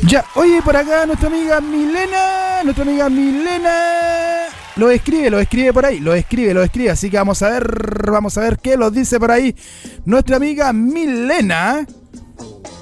Ya, oye, por acá nuestra amiga Milena, lo escribe por ahí, lo escribe, así que vamos a ver qué nos dice por ahí nuestra amiga Milena.